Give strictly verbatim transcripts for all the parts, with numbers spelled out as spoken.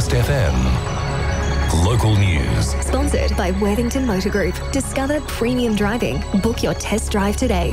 Coast F M. Local news. Sponsored by Worthington Motor Group. Discover premium driving. Book your test drive today.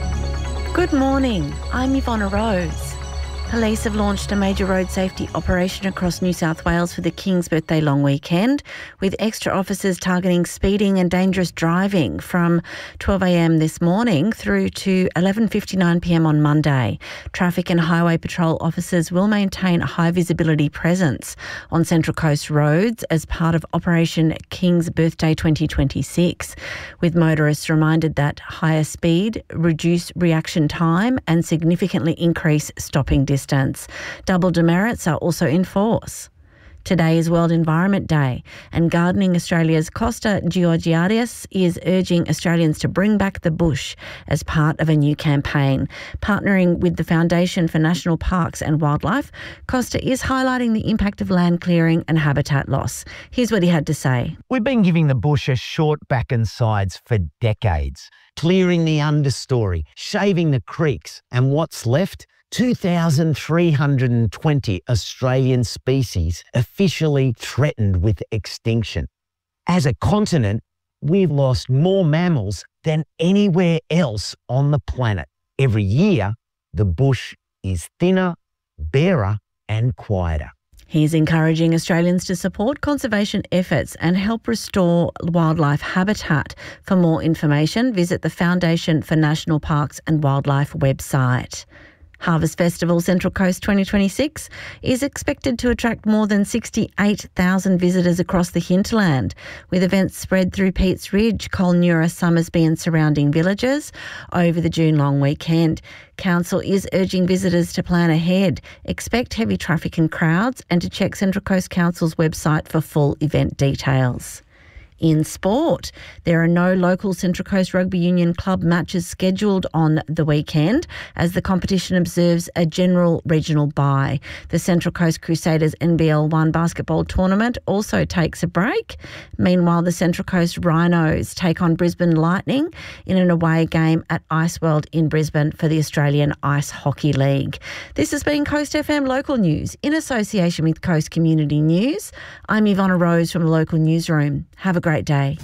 Good morning. I'm Yvonne Rose. Police have launched a major road safety operation across New South Wales for the King's Birthday long weekend, with extra officers targeting speeding and dangerous driving from twelve a m this morning through to eleven fifty-nine p m on Monday. Traffic and Highway Patrol officers will maintain a high visibility presence on Central Coast roads as part of Operation King's Birthday twenty twenty-six, with motorists reminded that higher speed, reduce reaction time and significantly increase stopping distance. Distance. Double demerits are also in force. Today is World Environment Day, and Gardening Australia's Costa Georgiades is urging Australians to bring back the bush as part of a new campaign. Partnering with the Foundation for National Parks and Wildlife, Costa is highlighting the impact of land clearing and habitat loss. Here's what he had to say. We've been giving the bush a short back and sides for decades, clearing the understory, shaving the creeks, and what's left? two thousand three hundred twenty Australian species officially threatened with extinction. As a continent, we've lost more mammals than anywhere else on the planet. Every year, the bush is thinner, barer and quieter. He's encouraging Australians to support conservation efforts and help restore wildlife habitat. For more information, visit the Foundation for National Parks and Wildlife website. Harvest Festival Central Coast twenty twenty-six is expected to attract more than sixty-eight thousand visitors across the hinterland, with events spread through Peats Ridge, Colnura, Summersby and surrounding villages over the June long weekend. Council is urging visitors to plan ahead, expect heavy traffic and crowds, and to check Central Coast Council's website for full event details. In sport, there are no local Central Coast Rugby Union club matches scheduled on the weekend as the competition observes a general regional bye. The Central Coast Crusaders N B L one basketball tournament also takes a break. Meanwhile, the Central Coast Rhinos take on Brisbane Lightning in an away game at Ice World in Brisbane for the Australian Ice Hockey League. This has been Coast F M Local News in association with Coast Community News. I'm Yvonne Rose from the local newsroom. Have a great day.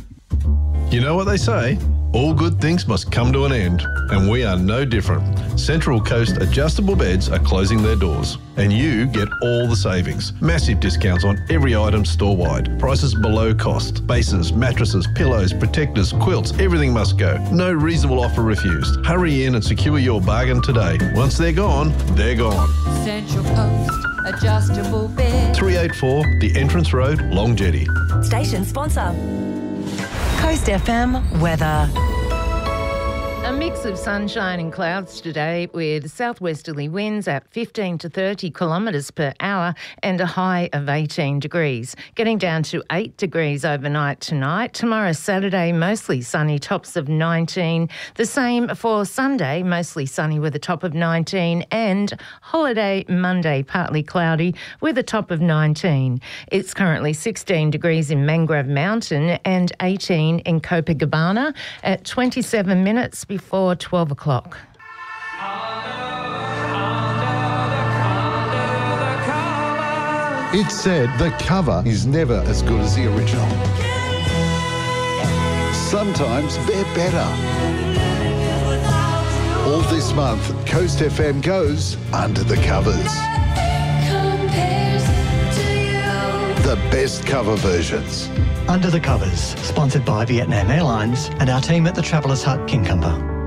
You know what they say? All good things must come to an end, and we are no different. Central Coast adjustable beds are closing their doors, and you get all the savings. Massive discounts on every item store-wide. Prices below cost. Bases, mattresses, pillows, protectors, quilts, everything must go. No reasonable offer refused. Hurry in and secure your bargain today. Once they're gone, they're gone. Central Coast adjustable bed. three eighty-four The Entrance Road, Long Jetty. Station sponsor. Coast F M weather. A mix of sunshine and clouds today with southwesterly winds at fifteen to thirty kilometres per hour and a high of eighteen degrees, getting down to eight degrees overnight tonight. Tomorrow, Saturday, mostly sunny, tops of nineteen. The same for Sunday, mostly sunny with a top of nineteen, and holiday Monday, partly cloudy with a top of nineteen. It's currently sixteen degrees in Mangrove Mountain and eighteen in Copacabana at twenty-seven minutes before twelve o'clock. It's said the cover is never as good as the original. Sometimes they're better. All this month, Coast F M goes under the covers. The best cover versions. Under the Covers, sponsored by Vietnam Airlines and our team at the Travellers Hut, Kincumber.